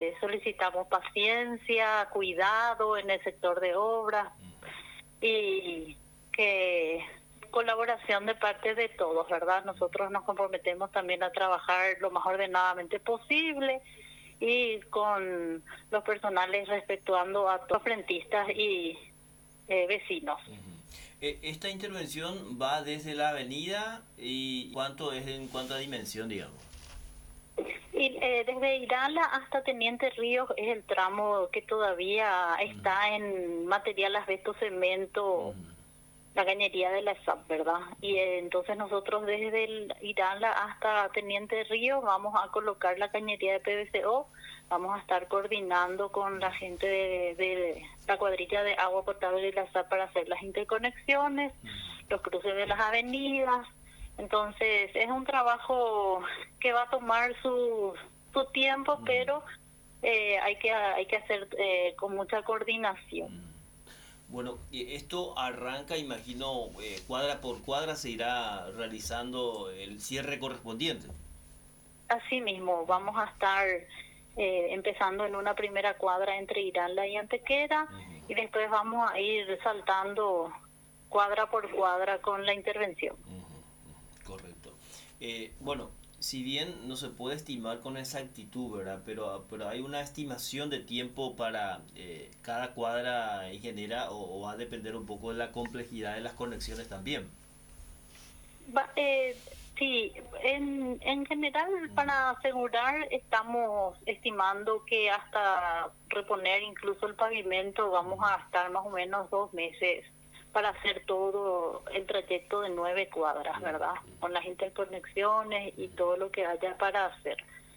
solicitamos paciencia, cuidado en el sector de obras y que colaboración de parte de todos, ¿verdad? Nosotros nos comprometemos también a trabajar lo más ordenadamente posible y con los personales respetuando a todos los frentistas y vecinos. Esta intervención va desde la avenida y ¿cuánto es en cuanto a dimensión, digamos? Y desde Irala hasta Teniente Ríos es el tramo que todavía está en material asbesto cemento, la cañería de la SAP, ¿verdad? Y entonces nosotros desde el Irala hasta Teniente Ríos vamos a colocar la cañería de PVCO, vamos a estar coordinando con la gente de la cuadrilla de agua potable de la SAP para hacer las interconexiones, los cruces de las avenidas. Entonces es un trabajo que va a tomar su tiempo, pero hay que hacer con mucha coordinación. Bueno, esto arranca, imagino, cuadra por cuadra se irá realizando el cierre correspondiente. Así mismo, vamos a estar empezando en una primera cuadra entre Irala y Antequera y después vamos a ir saltando cuadra por cuadra con la intervención. Correcto. Bueno, si bien no se puede estimar con exactitud, ¿verdad? Pero hay una estimación de tiempo para cada cuadra ingeniera o va a depender un poco de la complejidad de las conexiones también. Va- eh, sí, en general para asegurar estamos estimando que hasta reponer incluso el pavimento vamos a estar más o menos 2 meses para hacer todo el trayecto de 9 cuadras, ¿verdad? Con las interconexiones y todo lo que haya para hacer.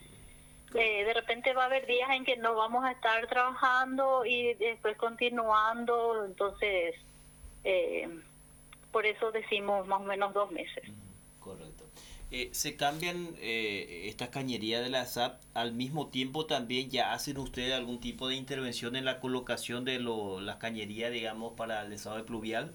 De repente va a haber días en que no vamos a estar trabajando y después continuando, entonces eh, por eso decimos más o menos 2 meses. Correcto. ¿Se cambian estas cañerías de la SAP al mismo tiempo también ya hacen ustedes algún tipo de intervención en la colocación de las cañerías, digamos, para el desagüe pluvial?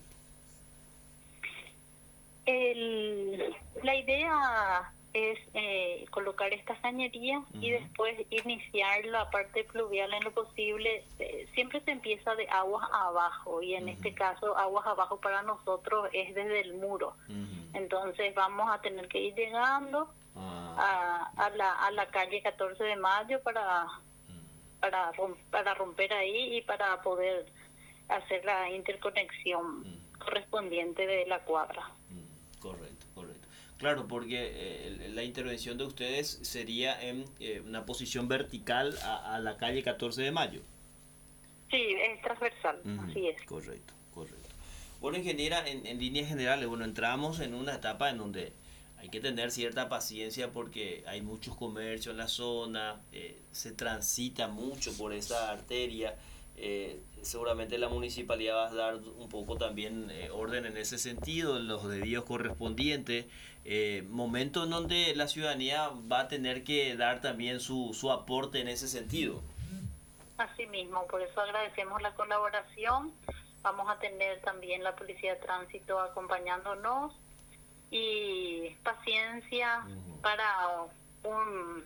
La idea es colocar estas cañerías y después iniciar la parte pluvial en lo posible. Siempre se empieza de aguas abajo y en este caso aguas abajo para nosotros es desde el muro. Entonces vamos a tener que ir llegando a la calle 14 de Mayo para romper ahí y para poder hacer la interconexión correspondiente de la cuadra. Correcto, correcto. Claro, porque la intervención de ustedes sería en una posición vertical a la calle 14 de Mayo. Sí, es transversal, así es. Correcto, correcto. Bueno, ingeniera, en líneas generales, bueno, entramos en una etapa en donde hay que tener cierta paciencia porque hay muchos comercios en la zona, se transita mucho por esa arteria. Seguramente la municipalidad va a dar un poco también orden en ese sentido, en los desvíos correspondientes, momento en donde la ciudadanía va a tener que dar también su aporte en ese sentido. Así mismo, por eso agradecemos la colaboración. Vamos a tener también la Policía de Tránsito acompañándonos y paciencia para un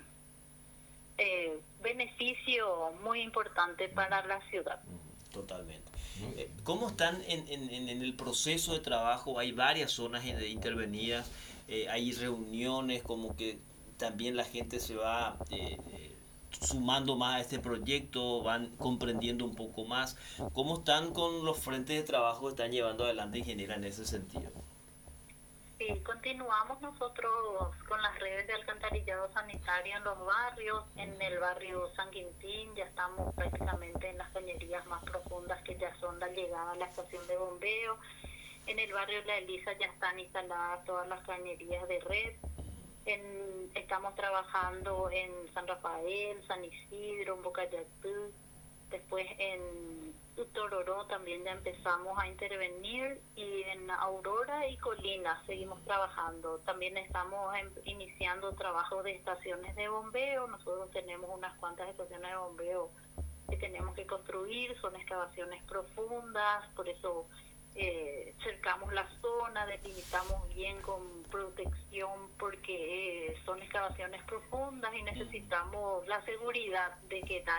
beneficio muy importante para la ciudad. Totalmente. ¿Cómo están en el proceso de trabajo? Hay varias zonas intervenidas, hay reuniones, como que también la gente se va sumando más a este proyecto, van comprendiendo un poco más. ¿Cómo están con los frentes de trabajo que están llevando adelante, ingeniera, en ese sentido? Sí, continuamos nosotros con las redes de alcantarillado sanitario en los barrios. En el barrio San Quintín ya estamos prácticamente en las cañerías más profundas que ya son la llegada a la estación de bombeo. En el barrio La Elisa ya están instaladas todas las cañerías de red. Estamos trabajando en San Rafael, San Isidro, en Bocayatú. Después en Tororó también ya empezamos a intervenir y en Aurora y Colina seguimos trabajando. También estamos iniciando trabajo de estaciones de bombeo. Nosotros tenemos unas cuantas estaciones de bombeo que tenemos que construir, son excavaciones profundas, por eso cercamos la zona, delimitamos bien con protección porque son excavaciones profundas y necesitamos la seguridad de que